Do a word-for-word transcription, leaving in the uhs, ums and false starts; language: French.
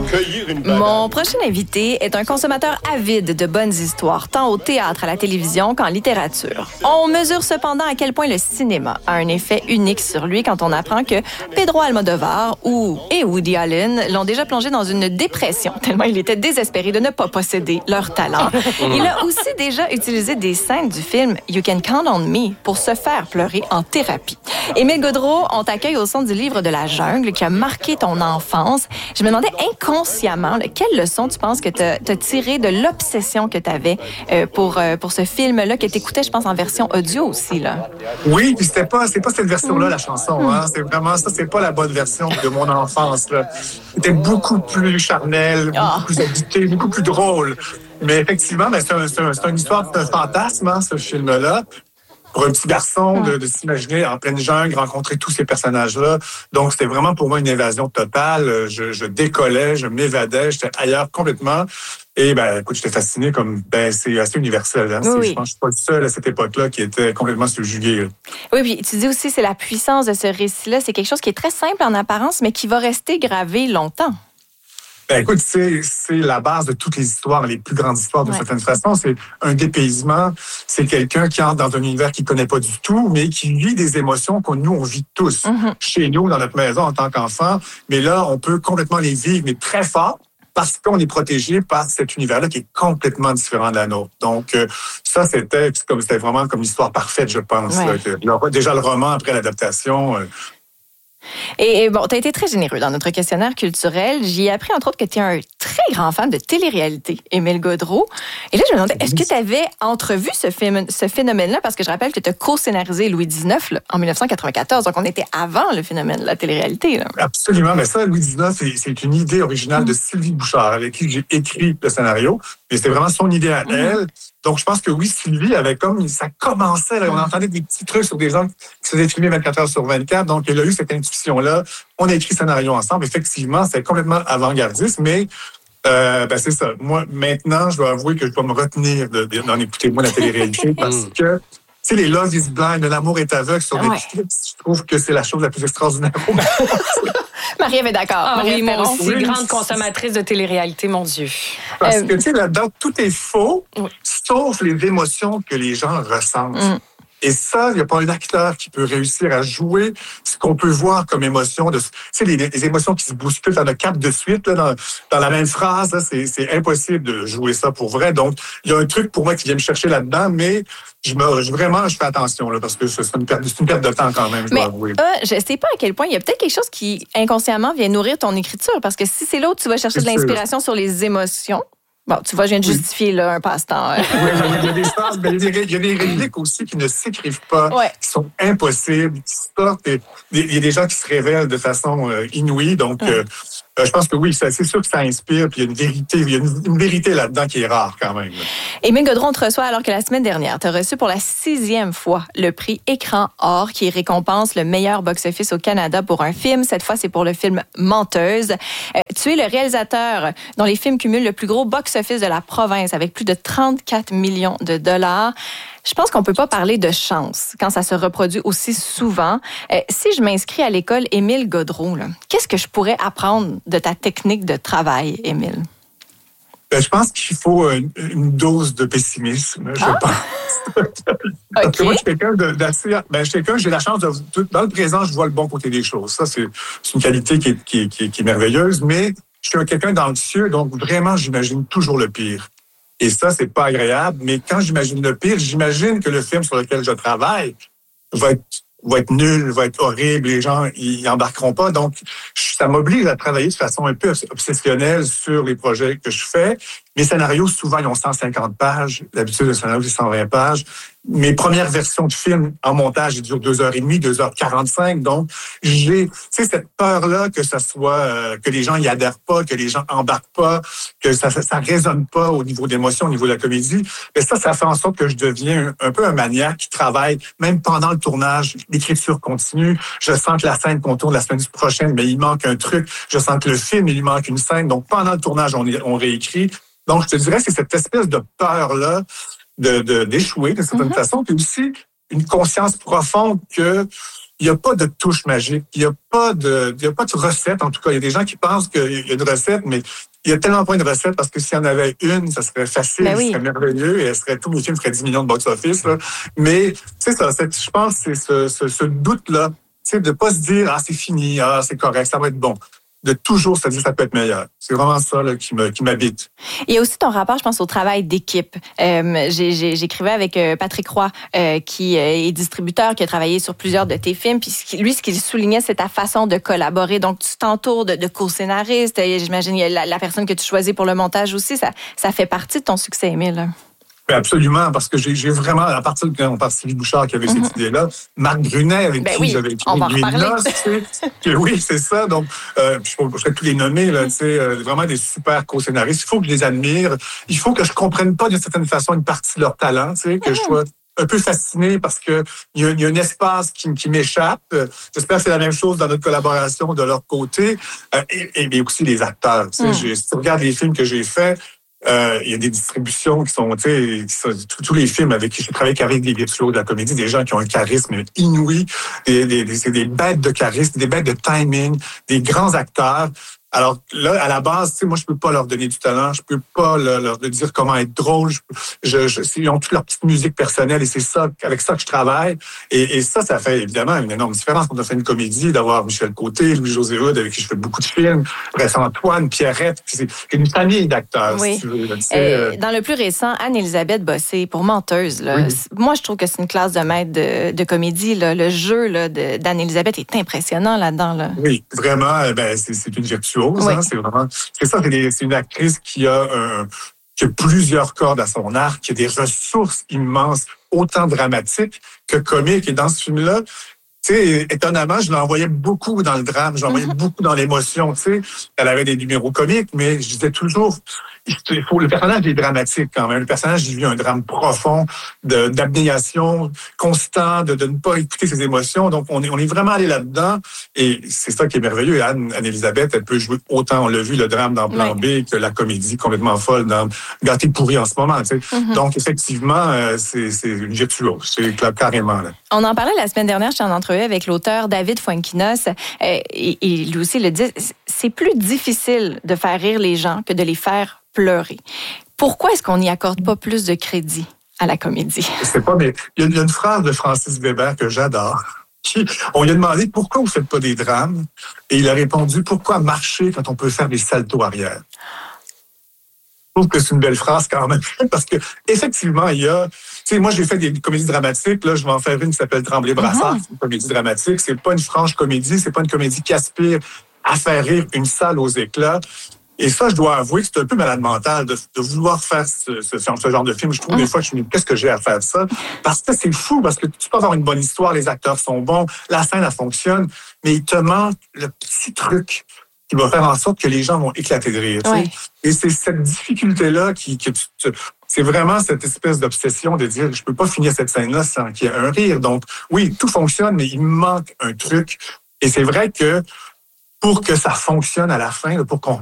cueillir une banane. Mon prochain invité est un consommateur avide de bonnes histoires, tant au théâtre, à la télévision qu'en littérature. On mesure cependant à quel point le cinéma a un effet unique sur lui quand on apprend que Pedro Almodovar ou, et Woody Allen l'ont déjà plongé dans une dépression, tellement il était désespéré de ne pas posséder leur talent. Il a aussi déjà utilisé des scènes du film You Can Count on Me pour se faire pleurer en thérapie. Émile Gaudreault, on t'accueille au son du livre de la jungle qui a marqué ton enfance. Je me demandais inconsciemment, là, quelle leçon tu penses que tu as tiré de l'obsession que tu avais euh, pour, euh, pour ce film-là, que tu écoutais, je pense, en version audio aussi, là. Oui, puis c'était pas, c'est pas cette version-là, la chanson. Hein? C'est vraiment ça, c'est pas la bonne version de mon enfance. Là. C'était beaucoup plus charnel, beaucoup Oh. plus habité, beaucoup plus drôle. Mais effectivement, ben, c'est, un, c'est, un, c'est une histoire, c'est un fantasme, hein, ce film-là. Pour un petit garçon, de, de s'imaginer en pleine jungle, rencontrer tous ces personnages-là. Donc, c'était vraiment pour moi une évasion totale. Je, je décollais, je m'évadais, j'étais ailleurs complètement. Et ben, écoute, j'étais fasciné comme, ben, c'est assez universel. Hein? Oui, C'est, oui. je pense que je suis pas le seul à cette époque-là qui était complètement subjugué. Là. Oui, puis tu dis aussi c'est la puissance de ce récit-là. C'est quelque chose qui est très simple en apparence, mais qui va rester gravé longtemps. Ben, écoute, c'est, c'est la base de toutes les histoires, les plus grandes histoires de Ouais. certaine façon. C'est un dépaysement. C'est quelqu'un qui entre dans un univers qu'il connaît pas du tout, mais qui vit des émotions que nous, on vit tous. Mm-hmm. Chez nous, dans notre maison, en tant qu'enfant. Mais là, on peut complètement les vivre, mais très fort, parce qu'on est protégé par cet univers-là qui est complètement différent de la nôtre. Donc, euh, ça, c'était, comme, c'était vraiment comme l'histoire parfaite, je pense. Ouais. Là, que, le- déjà, le roman, après l'adaptation... Euh, Et, et bon, tu as été très généreux dans notre questionnaire culturel. J'y ai appris, entre autres, que tu es un très grand fan de télé-réalité, Émile Gaudreault. Et là, je me demandais, est-ce que tu avais entrevu ce, film, ce phénomène-là? Parce que je rappelle que tu as co-scénarisé Louis dix-neuf là, en dix-neuf cent quatre-vingt-quatorze. Donc, on était avant le phénomène de la télé-réalité. Là. Absolument. Mais ça, Louis dix-neuf, c'est, c'est une idée originale de Sylvie Bouchard, avec qui j'ai écrit le scénario. Et c'était vraiment son idée à elle. Donc, je pense que oui, Sylvie avait comme... Ça commençait, là, on entendait des petits trucs sur des gens qui se faisaient filmer vingt-quatre heures sur vingt-quatre. Donc, elle a eu cette intuition-là. On a écrit le scénario ensemble. Effectivement, c'est complètement avant-gardiste, mais... Euh, ben c'est ça. Moi, maintenant, je dois avouer que je dois me retenir de, de, d'en écouter, moi, la télé-réalité, parce que, tu sais, les Love is Blind, L'amour est aveugle sur Ouais. Netflix, je trouve que c'est la chose la plus extraordinaire au monde. Marie-Ève est d'accord. Ah Marie-Ève oui, moi Perron. aussi, Oui. grande consommatrice de télé-réalité, mon Dieu. Parce Euh, que, tu sais, là-dedans, tout est faux, Oui. sauf les émotions que les gens ressentent. Mm. Et ça, il n'y a pas un acteur qui peut réussir à jouer ce qu'on peut voir comme émotion. De, tu sais, les, les émotions qui se bousculent dans le cap de suite, là, dans, dans la même phrase, là, c'est, c'est impossible de jouer ça pour vrai. Donc, il y a un truc pour moi qui vient me chercher là-dedans, mais je me, je, vraiment, je fais attention, là, parce que c'est une perte, c'est une perte de temps quand même, je Mais dois avouer. euh, je ne sais pas à quel point il y a peut-être quelque chose qui, inconsciemment, vient nourrir ton écriture. Parce que si c'est là où tu vas chercher de C'est sûr. l'inspiration sur les émotions, bon, tu vois, je viens de Oui. justifier là, un passe-temps. hein. Oui, il y a des phrases, mais il y a des, il y a des répliques aussi qui ne s'écrivent pas, Ouais. qui sont impossibles, qui sortent. Et il y a des gens qui se révèlent de façon euh, inouïe. Donc, euh, euh, je pense que oui, c'est, c'est sûr que ça inspire. Puis il y a une vérité, il y a une, une vérité là-dedans qui est rare quand même. là. Émile Gaudreault, on te reçoit alors que la semaine dernière, tu as reçu pour la sixième fois le prix Écran Or qui récompense le meilleur box-office au Canada pour un film. Cette fois, c'est pour le film Menteuse. Euh, tu es le réalisateur dont les films cumulent le plus gros box-office de la province avec plus de trente-quatre millions de dollars. Je pense qu'on peut pas parler de chance quand ça se reproduit aussi souvent. Euh, si je m'inscris à l'école Émile Gaudreault, là, qu'est-ce que je pourrais apprendre de ta technique de travail, Émile? Ben, je pense qu'il faut une, une dose de pessimisme, je Ah. pense. Parce que moi, je suis quelqu'un de- d'assez... Ben, je suis quelqu'un, j'ai la chance de... Dans le présent, je vois le bon côté des choses. Ça, c'est, c'est une qualité qui est, qui, est, qui, est, qui est merveilleuse, mais je suis un quelqu'un d'anxieux, donc vraiment, j'imagine toujours le pire. Et ça, c'est pas agréable, mais quand j'imagine le pire, j'imagine que le film sur lequel je travaille va être, va être nul, va être horrible, les gens, ils embarqueront pas. Donc, ça m'oblige à travailler de façon un peu obsessionnelle sur les projets que je fais. Mes scénarios, souvent, ils ont cent cinquante pages. D'habitude, le scénario, c'est cent vingt pages. Mes premières versions de films en montage, ils durent deux heures et demie, deux heures quarante-cinq. Donc, j'ai, tu sais, cette peur-là que ça soit, euh, que les gens y adhèrent pas, que les gens embarquent pas, que ça, ça, ça résonne pas au niveau d'émotion, au niveau de la comédie. Mais ça, ça fait en sorte que je deviens un, un peu un maniaque qui travaille, même pendant le tournage, l'écriture continue. Je sens que la scène qu'on tourne la semaine prochaine, mais il manque un truc. Je sens que le film, il lui manque une scène. Donc, pendant le tournage, on, on réécrit. Donc, je te dirais, c'est cette espèce de peur-là de, de, d'échouer, de certaine mm-hmm. façon, puis aussi une conscience profonde que il n'y a pas de touche magique, il n'y a pas de, il y a pas de recette. En tout cas, il y a des gens qui pensent qu'il y a une recette, mais il y a tellement pas une recette parce que s'il y en avait une, ça serait facile, Ben oui. ça serait merveilleux et elle serait, tous les films feraient dix millions de box-office. Là. Mais, tu sais, ça, c'est, je pense que c'est ce, ce, ce doute-là, tu sais, de pas se dire, ah, c'est fini, ah, c'est correct, ça va être bon. De toujours se dire ça peut être meilleur. C'est vraiment ça là, qui, me, qui m'habite. Il y a aussi ton rapport, je pense, au travail d'équipe. Euh, j'ai, j'ai, j'écrivais avec euh, Patrick Roy, euh, qui euh, est distributeur, qui a travaillé sur plusieurs de tes films. Puis lui, ce qu'il soulignait, c'est ta façon de collaborer. Donc, tu t'entoures de, de co-scénaristes. J'imagine la, la personne que tu choisis pour le montage aussi. Ça, ça fait partie de ton succès, Émile. Absolument, parce que j'ai, j'ai vraiment, à partir de quand on parle de Sylvie Bouchard qui avait mm-hmm. cette idée-là, Marc Brunet avec ben qui oui, j'avais écrit on va en Nuit de reparler. noces, tu sais, que, oui, c'est ça. Donc, euh, je ne pourrais tous les nommer, là, tu sais, euh, vraiment des super co-scénaristes. Il faut que je les admire. Il faut que je comprenne pas d'une certaine façon une partie de leur talent, tu sais, que mm-hmm. je sois un peu fasciné parce que il y a, y a un espace qui, qui m'échappe. J'espère que c'est la même chose dans notre collaboration de leur côté. Euh, et, et aussi les acteurs. Tu sais, mm. j'ai, si tu regardes les films que j'ai faits, Euh, il y a des distributions qui sont, tu sais, tous, tous les films avec qui j'ai travaillé avec des virtuoses de la comédie, des gens qui ont un charisme inouï, des, des, des, c'est des bêtes de charisme, des bêtes de timing, des grands acteurs. Alors là, à la base, tu sais, moi, je peux pas leur donner du talent, je peux pas leur, leur dire comment être drôle. Je, je, je, ils ont toute leur petite musique personnelle et c'est ça, avec ça que je travaille. Et, et ça, ça fait évidemment une énorme différence quand on a fait une comédie, d'avoir Michel Côté, Louis-José Hood, avec qui je fais beaucoup de films, bref, Antoine, Pierrette, c'est une famille d'acteurs, oui. si tu veux. Tu sais, euh, dans le plus récent, Anne-Élisabeth Bossé, pour Menteuse, là, oui. moi, je trouve que c'est une classe de maître de, de comédie. Là. Le jeu là, de, d'Anne-Élisabeth est impressionnant là-dedans. Là. Oui, vraiment, ben, c'est, c'est une virtuose. Oui. Hein, c'est vraiment, c'est ça, c'est, des, c'est une actrice qui a, un, qui a plusieurs cordes à son arc, qui a des ressources immenses, autant dramatiques que comiques. Et dans ce film-là, tu sais, étonnamment, je l'envoyais beaucoup dans le drame, je l'envoyais mm-hmm. beaucoup dans l'émotion, tu sais. Elle avait des numéros comiques, mais je disais toujours, il faut, le personnage est dramatique quand même. Le personnage, il vit un drame profond de, d'abnégation constant, de, de ne pas écouter ses émotions. Donc, on est, on est vraiment allé là-dedans. Et c'est ça qui est merveilleux. Anne, Anne-Élisabeth, elle peut jouer autant, on l'a vu, le drame dans Plan oui. B que la comédie complètement folle dans Gâté pourri en ce moment, tu sais. Mm-hmm. Donc, effectivement, euh, c'est, c'est une virtuose. C'est carrément, là. On en parlait la semaine dernière, j'étais en entrevue avec l'auteur David Fuenquinos, euh, et, et lui aussi le dit, c'est plus difficile de faire rire les gens que de les faire pleurer. Pourquoi est-ce qu'on n'y accorde pas plus de crédit à la comédie? Je sais pas, mais il y a une phrase de Francis Weber que j'adore. Qui, on lui a demandé pourquoi vous ne faites pas des drames, et il a répondu pourquoi marcher quand on peut faire des saltos arrière. Je trouve que c'est une belle phrase quand même, parce que effectivement, il y a, tu sais, moi j'ai fait des comédies dramatiques, là je vais en faire une qui s'appelle Tremblay-Brassard, mm-hmm. c'est une comédie dramatique, c'est pas une franche comédie, c'est pas une comédie qui aspire à faire rire une salle aux éclats. Et ça, je dois avouer que c'est un peu malade mental de, de vouloir faire ce, ce, ce genre de film. Je trouve mm. des fois, je me dis, qu'est-ce que j'ai à faire ça? Parce que c'est fou, parce que tu peux avoir une bonne histoire, les acteurs sont bons, la scène, elle fonctionne, mais il te manque le petit truc qui va faire en sorte que les gens vont éclater de rire. Ouais. Et c'est cette difficulté-là qui, qui tu, c'est vraiment cette espèce d'obsession de dire, je peux pas finir cette scène-là sans qu'il y ait un rire. Donc, oui, tout fonctionne, mais il manque un truc. Et c'est vrai que pour que ça fonctionne à la fin, pour qu'on